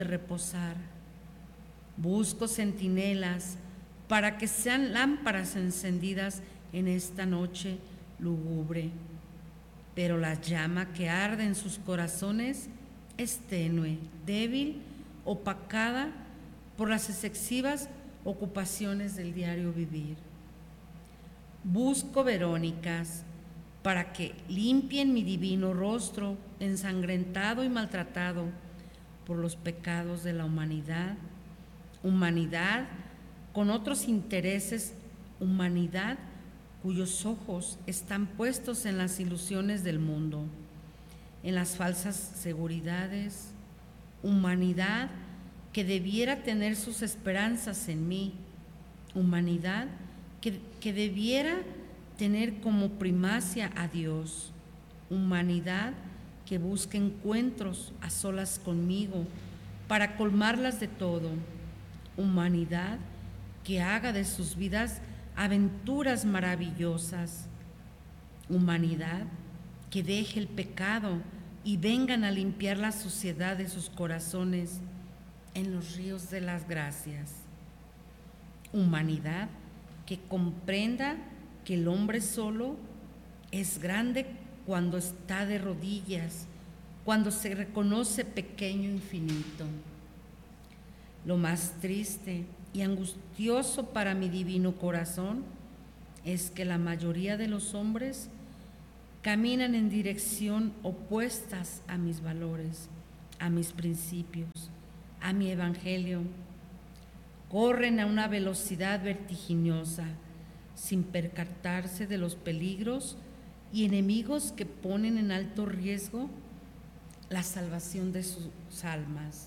reposar. Busco centinelas para que sean lámparas encendidas en esta noche lúgubre. Pero la llama que arde en sus corazones es tenue, débil, opacada por las excesivas ocupaciones del diario vivir. Busco Verónicas para que limpien mi divino rostro ensangrentado y maltratado por los pecados de la humanidad, humanidad con otros intereses, humanidad cuyos ojos están puestos en las ilusiones del mundo, en las falsas seguridades, humanidad que debiera tener sus esperanzas en mí, humanidad que debiera tener como primacia a Dios, humanidad que busca encuentros a solas conmigo para colmarlas de todo, humanidad que haga de sus vidas aventuras maravillosas, humanidad que deje el pecado y vengan a limpiar la suciedad de sus corazones en los ríos de las gracias, humanidad que comprenda que el hombre solo es grande cuando está de rodillas, cuando se reconoce pequeño e infinito. Lo más triste y angustioso para mi divino corazón es que la mayoría de los hombres caminan en dirección opuestas a mis valores, a mis principios, a mi evangelio. Corren a una velocidad vertiginosa, sin percatarse de los peligros y enemigos que ponen en alto riesgo la salvación de sus almas.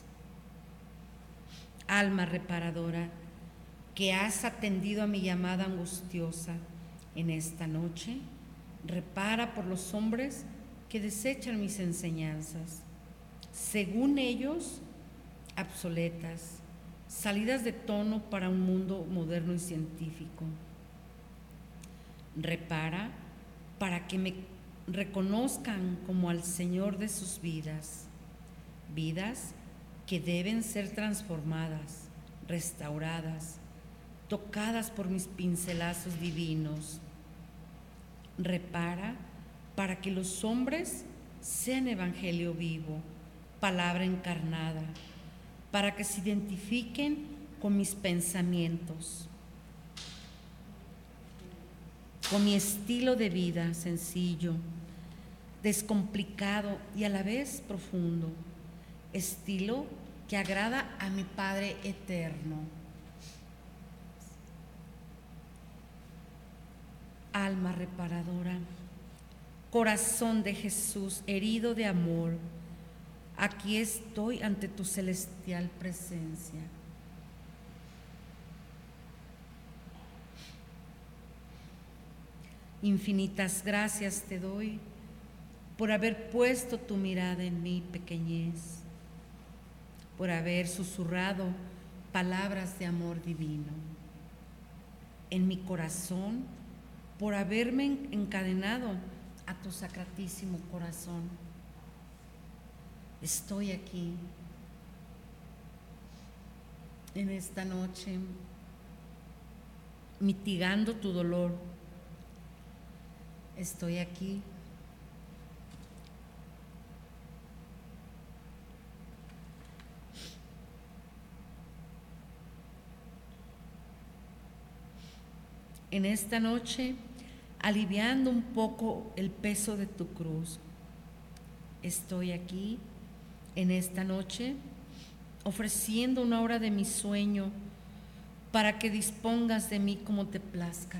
Alma reparadora, que has atendido a mi llamada angustiosa en esta noche, repara por los hombres que desechan mis enseñanzas, según ellos, obsoletas, salidas de tono para un mundo moderno y científico. Repara para que me reconozcan como al Señor de sus vidas, vidas que deben ser transformadas, restauradas, tocadas por mis pincelazos divinos. Repara para que los hombres sean evangelio vivo, palabra encarnada, para que se identifiquen con mis pensamientos, con mi estilo de vida sencillo, descomplicado y a la vez profundo, estilo que agrada a mi Padre eterno. Alma reparadora, corazón de Jesús herido de amor, aquí estoy ante tu celestial presencia. Infinitas gracias te doy por haber puesto tu mirada en mi pequeñez, por haber susurrado palabras de amor divino en mi corazón, por haberme encadenado a tu sacratísimo corazón. Estoy aquí en esta noche mitigando tu dolor. Estoy aquí en esta noche aliviando un poco el peso de tu cruz. Estoy aquí en esta noche ofreciendo una hora de mi sueño para que dispongas de mí como te plazca.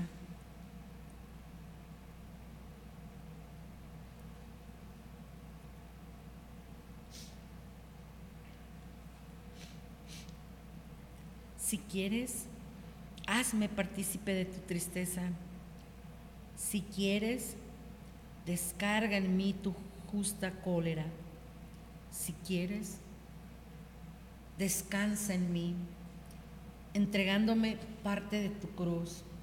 Si quieres, hazme partícipe de tu tristeza. Si quieres, descarga en mí tu justa cólera. Si quieres, descansa en mí, entregándome parte de tu cruz.